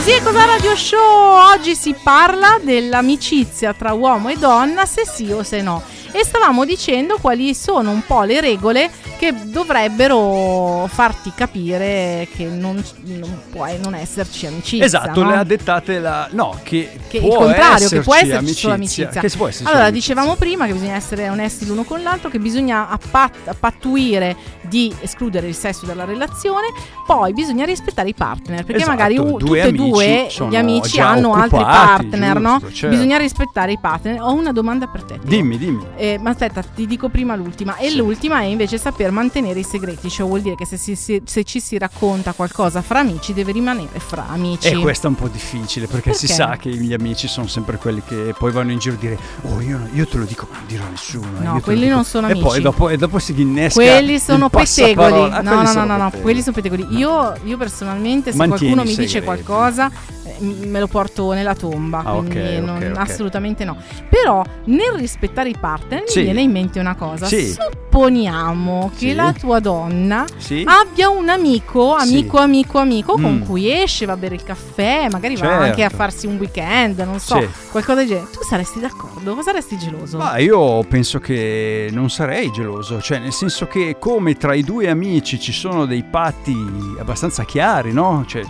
Sì, cosa Radio Show? Oggi si parla dell'amicizia tra uomo e donna, se sì o se no. E stavamo dicendo quali sono un po' le regole che dovrebbero farti capire che non può non esserci amicizia. Esatto, no? Le ha dettate che il può contrario, che può esserci amicizia, solo amicizia. Che può esserci allora, amicizia. dicevamo prima che bisogna essere onesti l'uno con l'altro, che bisogna pattuire di escludere il sesso dalla relazione, poi bisogna rispettare i partner, perché esatto, magari tutti e due gli amici hanno altri partner, giusto, no? certo. Bisogna rispettare i partner. Ho una domanda per te. Dimmi. Ma aspetta, ti dico prima l'ultima. E l'ultima è invece saper mantenere i segreti, cioè vuol dire che se ci si racconta qualcosa fra amici deve rimanere fra amici. E questo è un po' difficile perché si sa che gli amici sono sempre quelli che poi vanno in giro a dire io te lo dico ma non dirò a nessuno. No, quelli non sono amici. E dopo si innesca. Quelli sono pettegoli. No, quelli sono pettegoli. Pettegoli. Io personalmente, se Mantieni qualcuno mi segreti. dice qualcosa, me lo porto nella tomba. Quindi okay. Assolutamente no. Però nel rispettare i partner mi viene in mente una cosa. Sì. Supponiamo che la tua donna abbia un amico con cui esce, va a bere il caffè, magari va anche a farsi un weekend, non so, qualcosa del genere. Tu saresti d'accordo? O saresti geloso? Ma io penso che non sarei geloso, cioè nel senso che come tra i due amici ci sono dei patti abbastanza chiari, no? Cioè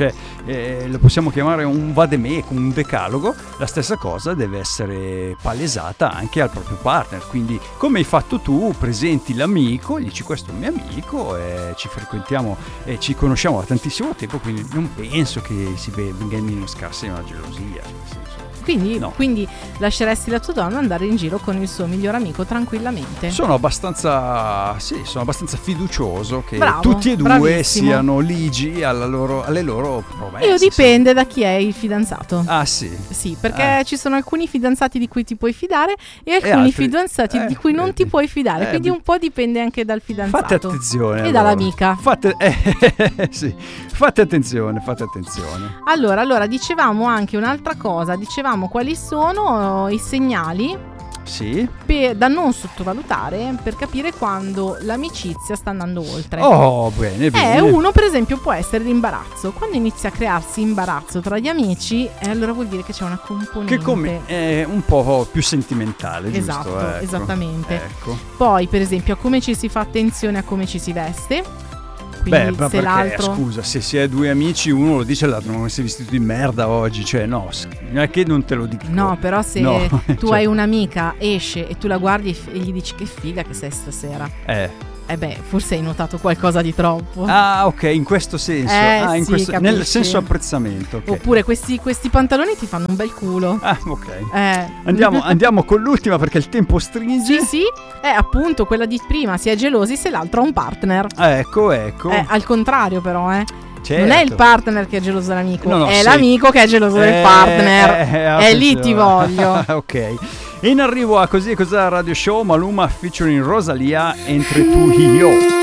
lo possiamo chiamare un vademecum, un decalogo, la stessa cosa deve essere palesata anche al proprio partner. Quindi come hai fatto tu, presenti l'amico, gli dici questo è un mio amico, ci frequentiamo e ci conosciamo da tantissimo tempo, quindi non penso che si venga in innescarsi una gelosia, nel senso. Quindi lasceresti la tua donna andare in giro con il suo miglior amico tranquillamente? Sono abbastanza fiducioso che tutti e due siano ligi alle loro promesse. Io dipende da chi è il fidanzato. Ah sì? Sì, perché ci sono alcuni fidanzati di cui ti puoi fidare e alcuni fidanzati di cui non ti puoi fidare, quindi un po' dipende anche dal fidanzato. Fate attenzione. E dall'amica. Fate attenzione. Allora, dicevamo anche un'altra cosa, quali sono i segnali da non sottovalutare per capire quando l'amicizia sta andando oltre. Bene. Uno per esempio può essere l'imbarazzo. Quando inizia a crearsi imbarazzo tra gli amici, allora vuol dire che c'è una componente che è un po' più sentimentale, esatto, giusto? Ecco. Esattamente. Poi per esempio a come ci si fa attenzione, a come ci si veste. Quindi ma perché, scusa, se si è due amici uno lo dice all'altro, ma sei vestito di merda oggi, cioè no, non è che non te lo dico. No, però se tu hai un'amica, esce e tu la guardi e gli dici che figa che sei stasera, forse hai notato qualcosa di troppo. Ah, ok, in questo senso. Nel senso apprezzamento. Okay. Oppure questi pantaloni ti fanno un bel culo. Ah, ok. Andiamo con l'ultima perché il tempo stringe. Sì, è appunto quella di prima, si è gelosi se l'altro ha un partner. Ecco. Al contrario però, Certo. Non è il partner che è geloso dell'amico, è l'amico che è geloso del partner. E lì ti voglio. Ok. In arrivo a Così e Cos'è Radio Show, Maluma featuring Rosalia, Entre tu y yo.